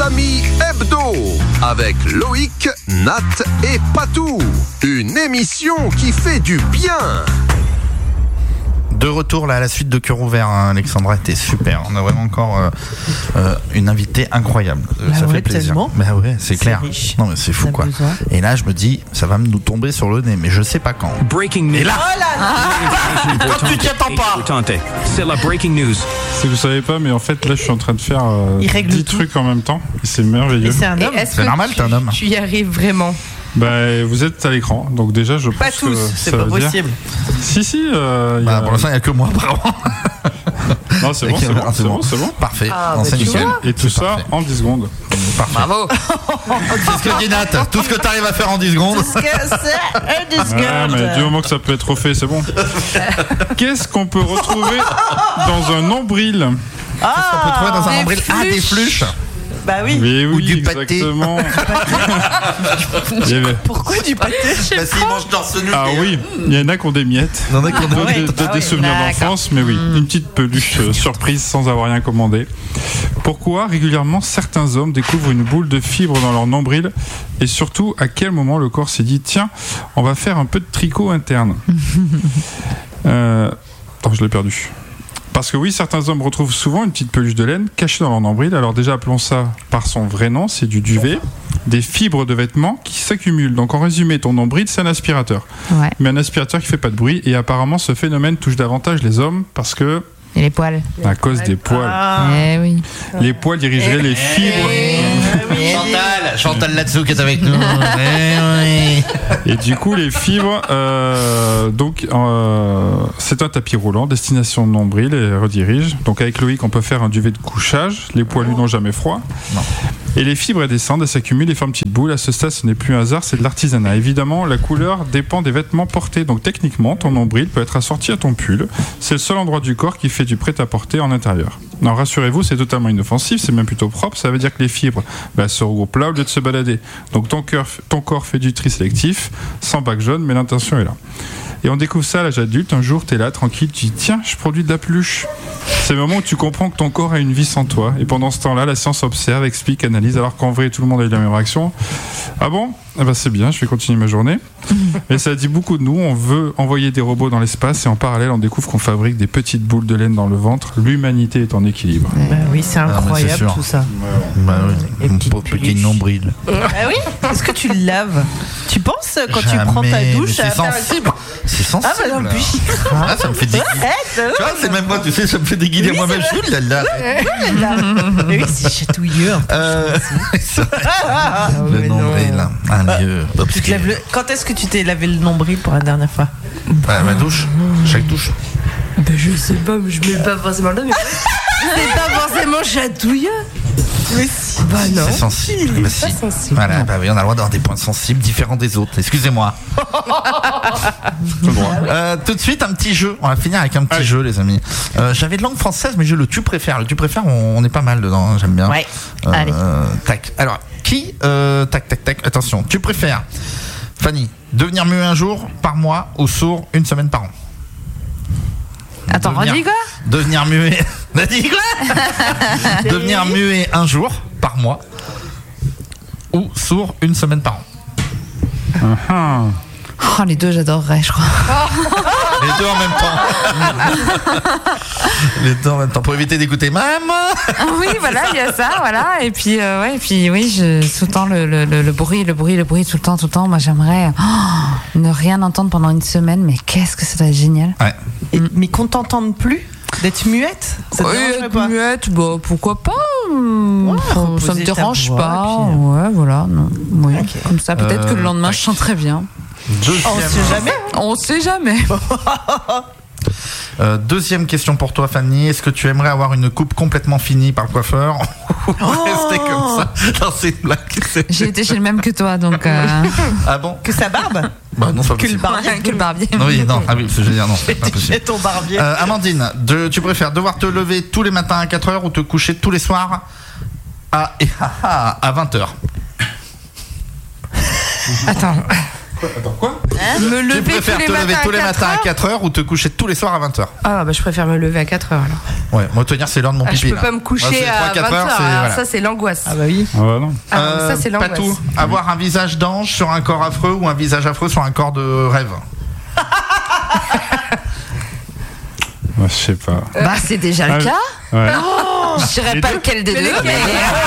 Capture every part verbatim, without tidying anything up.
amis hebdo avec Loïc, Nat et Patou. Une émission qui fait du bien. De retour là à la suite de Cœur Ouvert, hein, Alexandra, était super. On a vraiment encore euh, euh, une invitée incroyable. Bah ça ouais, fait plaisir. tellement. Bah ouais, c'est, c'est clair. Riche. Non mais c'est fou On a quoi. besoin. Et là je me dis, ça va nous tomber sur le nez, mais je sais pas quand. Breaking news. Et là, Oh là là. quand tu t'y attends pas. Importante. C'est la breaking news. Si vous savez pas, mais en fait là je suis en train de faire euh, Il règle dix tout. trucs en même temps. Et c'est merveilleux. Et c'est un Et homme. est-ce C'est que normal, tu, t'es un homme. tu y arrives vraiment? Bah vous êtes à l'écran, donc déjà je Pas pense tous, que c'est ça pas veut dire- possible. Si si. Euh, y Bah, a- pour l'instant il n'y a que moi apparemment. Non c'est bon, c'est bon, c'est bon, c'est bon. Parfait. Ah, Non, bah, c'est tu nickel. vois. Et tout C'est ça parfait. en dix secondes. Parfait. Bravo. C'est ce que dit Nat. Tout ce que tu arrives à faire en dix secondes. Parce que c'est un Ouais, discorde. mais du moment que ça peut être refait, c'est bon. Qu'est-ce qu'on peut retrouver dans un nombril? On peut trouver dans un Des nombril. Ah, des fluches. fluches. Bah oui. Mais oui, du pâté. exactement. Il y avait- Pourquoi du pâté? Bah s'ils mangent dans ce Ah oui, il y en a qui ont des miettes. Il y en a qui ont des D'autres ouais. des, d'autres Ah des ouais. souvenirs D'accord. d'enfance, mais oui, une petite peluche euh, surprise sans avoir rien commandé. Pourquoi régulièrement certains hommes découvrent une boule de fibre dans leur nombril, et surtout à quel moment le corps s'est dit tiens, on va faire un peu de tricot interne. euh... Attends, je l'ai perdu. Parce que oui, certains hommes retrouvent souvent une petite peluche de laine cachée dans leur nombril. Alors déjà, appelons ça par son vrai nom, c'est du duvet, des fibres de vêtements qui s'accumulent. Donc en résumé, ton nombril, c'est un aspirateur. Ouais. Mais un aspirateur qui fait pas de bruit. Et apparemment, ce phénomène touche davantage les hommes parce que, Et les poils. à cause des poils, Ah. Eh oui. les poils dirigeraient les fibres. Chantal, Chantal Latsou qui est avec nous. Eh oui. Et du coup, les fibres, euh, donc, euh, c'est un tapis roulant, destination nombril et redirige. Donc, avec Loïc, on peut faire un duvet de couchage. Les poilus n'ont jamais froid. Non. Et les fibres, elles descendent, elles s'accumulent et forment une petite boule. À ce stade, ce n'est plus un hasard, c'est de l'artisanat. Évidemment, la couleur dépend des vêtements portés. Donc, techniquement, ton nombril peut être assorti à ton pull. C'est le seul endroit du corps qui fait du prêt-à-porter en intérieur. Non, rassurez-vous, c'est totalement inoffensif, c'est même plutôt propre. Ça veut dire que les fibres bah, se regroupent là au lieu de se balader. Donc, ton, cœur, ton corps fait du tri sélectif, sans bac jaune, mais l'intention est là. Et on découvre ça à l'âge adulte. Un jour, t'es là, tranquille, tu dis tiens, je produis de la peluche. C'est le moment où tu comprends que ton corps a une vie sans toi. Et pendant ce temps-là, la science observe, explique, analyse, alors qu'en vrai, tout le monde a eu la même réaction. Ah bon? Eh ben, c'est bien, je vais continuer ma journée. Mais ça dit beaucoup de nous. On veut envoyer des robots dans l'espace et en parallèle, on découvre qu'on fabrique des petites boules de laine dans le ventre. L'humanité est en équilibre. Bah oui, c'est mais c'est incroyable sûr. tout ça. Bah Et oui. Mon petite pauvre petit peluche. nombril. Ah oui. Est-ce que tu le laves? Tu penses quand tu prends ta Jamais, douche mais à c'est faire- sensible. C'est sensible. Ah bah non plus. Ah, ça me fait des. Tu vois, c'est même moi, tu sais, ça me fait déguiler Oui, moi-même. c'est Je là, là. Mais oui, c'est chatouilleux. un peu. Euh, c'est vrai. Ah, Le mais non. nombril, un lieu Tu te obscur. lèves le- Quand est-ce que tu t'es lavé le nombril pour la dernière fois? Ouais, ma douche, chaque douche. Ben je sais pas, mais je mets pas forcément là, mais c'est pas forcément chatouilleux. Mais si. Bah non. C'est sensible. Bah, si. sensible. Voilà, bah oui, on a le droit d'avoir des points sensibles différents des autres. Excusez-moi. Euh, tout de suite, un petit jeu. On va finir avec un petit Allez. jeu, les amis. Euh, J'avais de langue française, mais je le tu préfères. Le tu préfères, on, on est pas mal dedans. hein, J'aime bien. Ouais. Euh, Allez. Tac. Alors, qui euh, Tac, tac, tac. Attention. Tu préfères, Fanny, devenir muet un jour par mois ou sourd une semaine par an? Attends, Devenir- redis quoi? Devenir muet. T'as dit quoi? Devenir muet un jour par mois ou sourd une semaine par an. Ah. Oh, les deux, j'adorerais, je crois. Les deux en même temps. Les deux en même temps pour éviter d'écouter maman. Oui, voilà, il y a ça, voilà. Et puis, euh, ouais, et puis oui, je sous-tends le, le, le, le bruit, le bruit, le bruit tout le temps, tout le temps. Moi, j'aimerais oh, ne rien entendre pendant une semaine, mais qu'est-ce que ça doit être génial. Ouais. Et- mais qu'on t'entende plus d'être muette, ça te Oui, dérangerait être pas? muette, bah, pourquoi pas hum, Ouais, ça- Ça reposer me ta dérange voix, pas. et puis, Ouais, voilà. Non. Oui, Ok. comme ça, peut-être Euh, que le lendemain, tac. je chanterai bien. Deuxième, On sait jamais. On sait jamais. euh, deuxième question pour toi, Fanny. Est-ce que tu aimerais avoir une coupe complètement finie par le coiffeur ou rester comme ça? Non, c'est une blague. c'est- J'ai été chez le même que toi, donc. Euh... Ah bon? Que sa barbe? Bah non, c'est pas Que le possible. barbier. que le barbier. Non, oui, non, ah oui, je veux dire, non, c'est pas possible. Chez ton barbier. Euh, Amandine, de, tu préfères devoir te lever tous les matins à quatre heures ou te coucher tous les soirs à, et, ah, ah, à vingt heures? Attends. Attends, quoi? Me Tu lever préfères tous les te lever matins tous les à matins à quatre quatre heures ou te coucher tous les soirs à vingt heures? Ah bah je préfère me lever à quatre heures alors. Ouais, moi tenir c'est l'heure de mon Ah, pipi. je peux là. pas me coucher Moi, c'est à trois, quatre vingt heures. heures, c'est- Alors voilà. ça c'est l'angoisse. Ah bah oui. Ah bah non. Ah, Euh, ça c'est l'angoisse. Patou, avoir un visage d'ange sur un corps affreux ou un visage affreux sur un corps de rêve? Ouais, je sais pas. Bah c'est déjà Ah, le cas. Ouais. Je dirais Les pas deux lequel des Mais deux, lequel mais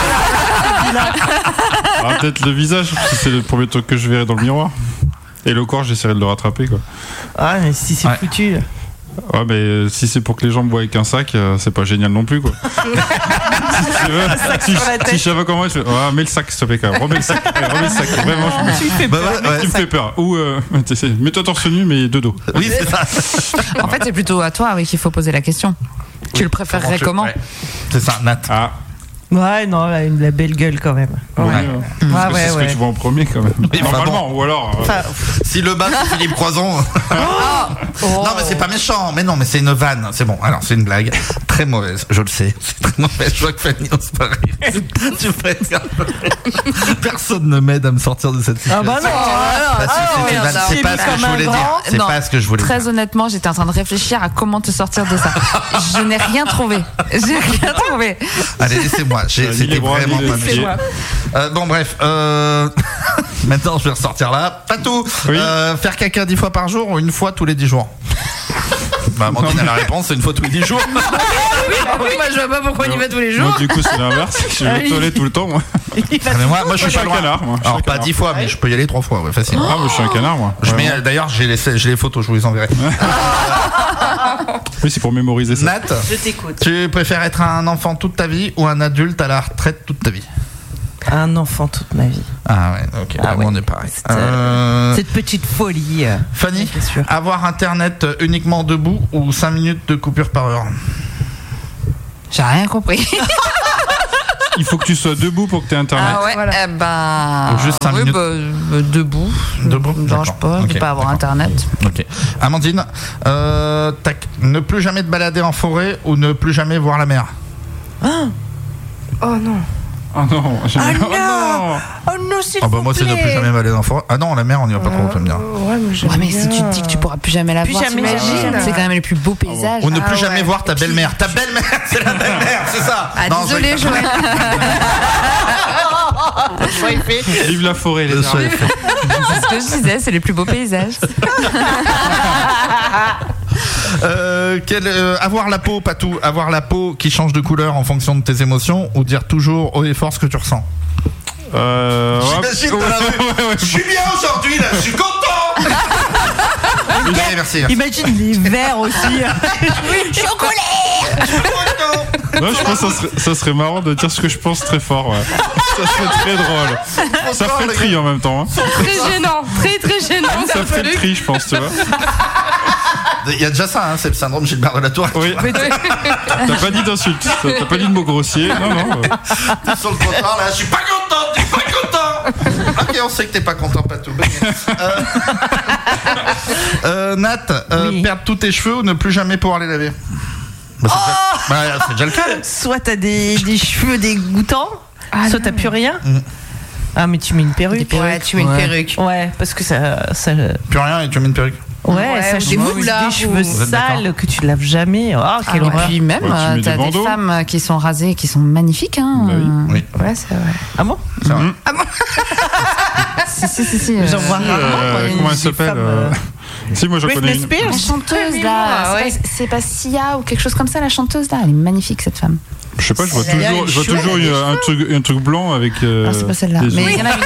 Ah, peut-être le visage, parce que c'est le premier truc que je verrai dans le miroir. Et le corps, j'essaierai de le rattraper, quoi. Ah, mais si c'est Ouais. foutu. Ouais, mais euh, si c'est pour que les gens me voient avec un sac, euh, c'est pas génial non plus, quoi. si, tu veux, si, sur la si tête. je savais comment, je fais, oh, mets le sac, s'il te plaît, quand même. Remets le sac, allez, remets le sac. Vraiment, je... Tu me fais Bah, peur. ouais, ouais, tu me ça- fais peur. Ou, euh, tu sais, mets-toi torse nu, mais de dos. Oui, c'est ça. en fait c'est plutôt à toi oui qu'il faut poser la question. Tu le préférerais tu- comment ouais. C'est ça, Nat. Ah, Ouais, non, la, la belle gueule quand même. oui, Ouais. euh, parce Ah que ouais, c'est ce ouais. que tu vois en premier, quand même. Oui, enfin, Normalement, ou alors. euh, Enfin, Si le bas c'est Philippe Croison. Non mais c'est pas méchant, mais non mais c'est une vanne, c'est bon. Alors c'est une blague très mauvaise, je le sais, c'est très mauvaise. Je vois que Fanny on se parie. Tu préfères. Personne ne m'aide à me sortir de cette situation. ah bah non. Bah, si, Ah, c'est une ouais, vanne. ça. C'est pas J'ai ce que mis je comme voulais un dire. grand. C'est Non, pas ce que je voulais Très dire. honnêtement, j'étais en train de réfléchir à comment te sortir de ça. Je n'ai rien trouvé. J'ai rien trouvé. Allez laissez-moi. J'ai- Ni C'était les bras, vraiment ni les pas pieds. méchant. Euh, bon bref. Euh... Maintenant je vais ressortir là. Patou. Oui. Euh, faire caca dix fois par jour ou une fois tous les dix jours? Bah Amandine a la réponse, c'est une fois tous les dix jours. Oui, moi je vois pas pourquoi on y va tous les jours. Moi, du coup, c'est l'inverse. Je vais aux toilettes tout le temps, moi. Il va Ah, mais moi, moi je suis Je suis pas un loin. canard, moi. Je suis Alors un pas canard. dix fois, mais je peux y aller trois fois, ouais, facile. Ah, mais je suis un canard, moi. Je Vraiment. mets, d'ailleurs, j'ai les, j'ai les photos, je vous les enverrai. Oui, c'est pour mémoriser ça. Nat, Je t'écoute. tu préfères être un enfant toute ta vie ou un adulte à la retraite toute ta vie? Un enfant toute ma vie. Ah ouais, ok, Ah moi, on ouais. est pareil. C'est, Euh, Cette petite folie. euh, Fanny, bien sûr. avoir internet uniquement debout ou cinq minutes de coupure par heure? J'ai rien compris. Il faut que tu sois debout pour que tu aies internet. Ah ouais, Voilà. eh ben. Juste cinq oui, minutes. bah, euh, debout. Debout, Ça me dérange d'accord. pas Ok, de pas avoir d'accord. internet. Ok. Amandine, euh, tac, ne plus jamais te balader en forêt ou ne plus jamais voir la mer? Oh non. Oh non, j'ai- Ah oh non. non. Oh non, s'il Ah bah vous moi c'est ne plaît. plus jamais balader en forêt. Ah non, la mer on y va pas trop, tu vas me dire. Ouais, mais, j'aime Ouais, mais si bien. tu te dis que tu pourras plus jamais la Plus voir, jamais, t'imagines, jamais. c'est quand même les plus beaux paysages. Ou ne Ah plus ouais. jamais voir ta belle-mère. Ta belle-mère, c'est la belle-mère, c'est ça. Ah, Non, désolé, je- Joël. Vive la forêt, les Euh, arbres. soyez faits. C'est ce que je disais, c'est les plus beaux paysages. Euh, quel, euh, avoir la peau, Patou, avoir la peau qui change de couleur en fonction de tes émotions ou dire toujours haut et fort ce que tu ressens? Euh, ouais. J'imagine dans la rue. Ouais, ouais. Je suis bien aujourd'hui là, je suis content. Allez, merci. Imagine les verres aussi. Non, je pense que ça serait, ça serait marrant de dire ce que je pense très fort. Ouais. Ça serait très drôle. Ça ferait le tri en même temps. Hein. Très gênant. Très très gênant. Ça ferait le tri, je pense, tu vois. Il y a déjà ça, hein, c'est le syndrome Gilbert de la Tour. Oui. T'as pas dit d'insulte, t'as pas dit de mots grossiers. Non, non. T'es sur le trottoir là, je suis pas content, je suis pas content. Ok, on sait que t'es pas content, Patou. Euh, euh, Nat, euh, Oui. perdre tous tes cheveux ou ne plus jamais pouvoir les laver? Bah, c'est, Oh déjà... bah, c'est déjà le cas. Soit t'as des, des cheveux dégoûtants, Ah soit non. t'as plus rien. Mm. Ah, mais tu mets une perruque. Ouais, tu mets une Ouais. perruque. Ouais, parce que ça. ça Plus rien et tu mets une perruque. ouais, Ouais, ça ou change des des, foulards, cheveux ou- Vous êtes sales que tu laves jamais. Oh, quelle Ah, horreur. et puis même, Ouais, tu euh, mets t'as des des bandeaux. femmes qui sont rasées, qui sont magnifiques. Hein. Bah oui. Oui. Ouais, c'est vrai. Ah bon C'est vrai. Si, si, si. si, J'en euh, vois Euh, rarement. comment elle Des s'appelle femmes, euh, euh, Si, moi j'en connais Britney une. Spears. La chanteuse Mais là, moi, c'est ouais. pas- c'est pas Sia ou quelque chose comme ça, la chanteuse là, elle est magnifique cette femme. Je sais pas, je vois Elle a toujours, les je vois cheveux, toujours elle a une- les un, truc, un truc blanc avec. euh, Ah, c'est pas celle-là. des Mais yeux. il y en a une.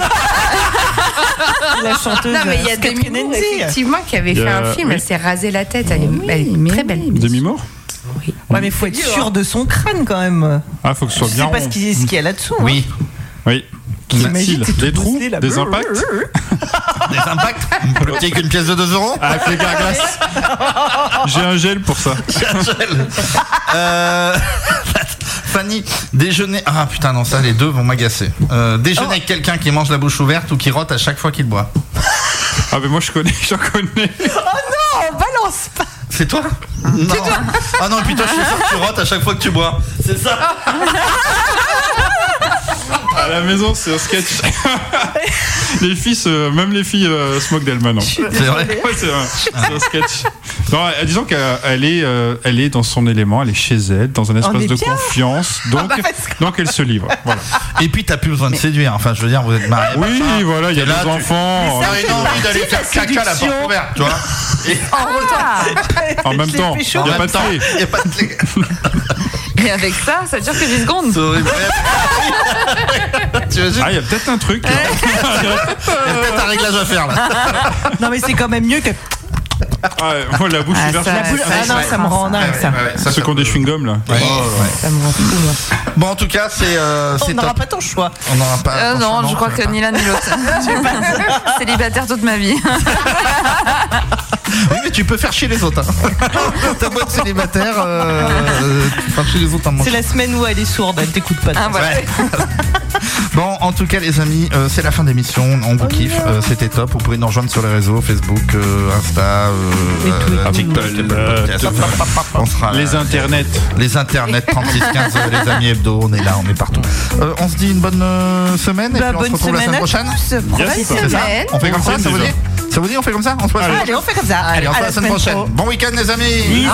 La chanteuse. Non, mais il y a euh, Demi Catherine Moore, Enzi. effectivement, qui avait Il y fait a- un film. oui. Elle s'est rasé la tête. Elle est, elle est mais très oui, belle. mais- Demi Moore Ouais, mais faut être sûr de son crâne quand même. Ah, faut que ce soit Je bien sais pas ce rond. qu'il ce qu'il y a là-dessous. hein. Oui. Oui. T'imagines, Des t'es tout des trous, bosselé, là. des impacts. Des impacts. Plus petit qu'une pièce de deux euros. Ah, avec les garglasses. J'ai un gel pour ça. Euh, Fanny, déjeuner. Ah putain, non, ça, les deux vont m'agacer. Euh, déjeuner avec quelqu'un qui mange la bouche ouverte ou qui rote à chaque fois qu'il boit. Ah, mais moi je connais, j'en connais. Oh, balance pas. C'est toi? Non. Ah non, et puis toi, je suis sûr que tu rotes à chaque fois que tu bois. C'est ça? À la maison, c'est un sketch. Les filles, se- même les filles euh, se moquent d'elle maintenant. C'est vrai. Ouais, c'est vrai. C'est un sketch. Non, euh, disons qu'elle elle est, euh, elle est dans son élément, elle est chez elle, dans un espace mais de bien. confiance. Donc, bah, parce que- donc elle se livre. Voilà. Et puis t'as plus besoin de séduire. Enfin, je veux dire, vous êtes mariés. Oui, machin. voilà, il y a Et là, des tu- enfants. T'as une envie d'aller faire caca à la porte ouverte, tu vois. Et En même Je l'ai temps, fait il chaud. n'y a en pas même de temps, clé. il y a pas de clé. Et avec ça, ça dure que dix secondes. C'est horrible. Tu imagines? Ah, il y a peut-être un truc. Il y a peut-être un réglage à faire là. Non, mais c'est quand même mieux que. Ah, ouais, moi, la bouche Ah, ouverte. ça- La boule. Ah non, ça me rend dingue, ça. Ouais, ouais, ça, Ceux ça qui ont des peut- chewing-gums, là. Ouais. Ça me rend fou, moi. Bon, en tout cas, c'est euh, On c'est n'aura top. pas ton choix. On n'aura pas. Euh, attention, non, je crois tu que vas ni l'un ni l'autre. Célibataire toute ma vie. pas. Oui, mais tu peux faire chier les autres. Hein. Ta boîte célibataire, euh, euh, tu peux faire chier les autres. Hein, mon C'est la semaine où elle est sourde, elle t'écoute pas. Ah, voilà. Ouais. Bon, en tout cas, les amis, euh, c'est la fin d'émission. On vous kiffe. Euh, C'était top. Vous pouvez nous rejoindre sur les réseaux Facebook, euh, Insta, euh, Et tout, et euh, tout. TikTok, Euh, podcast. On sera là. Les internets. Les internets trente-six quinze, euh, les amis hebdo. On est là, on est partout. Euh, on se dit une bonne euh, semaine et Bah, puis on se bonne retrouve la semaine semaine à prochaine. tous. Profitez C'est ça. semaine. On fait comme ça, ça vous déjà. dit? Ça vous dit, on fait comme ça? On se voit. Allez, on fait comme ça. Allez, on se à voit la semaine pro. prochaine. Bon week-end, les amis.